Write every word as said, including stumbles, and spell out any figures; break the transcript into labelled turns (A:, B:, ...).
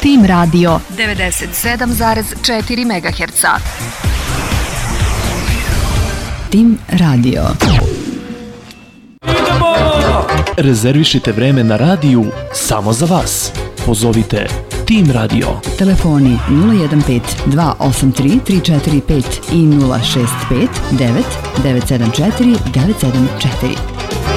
A: Tim Radio devedeset sedam zarez četiri megaherca. Tim Radio.
B: Rezervišite vreme na radiju samo za vas. Pozovite Tim Radio.
A: Telefoni nula jedan pet dva osam tri tri četiri pet i nula šest pet devet devet sedam četiri devet sedam četiri.